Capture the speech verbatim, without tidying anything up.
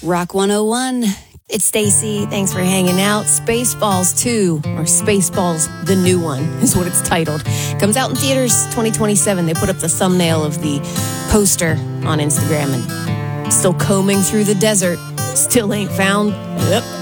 Rock one oh one. It's Stacy. Thanks for hanging out. Spaceballs two, or Spaceballs the New One, is what it's titled. Comes out in theaters twenty twenty-seven. They put up the thumbnail of the poster on Instagram, and still combing through the desert. Still ain't found. Yep.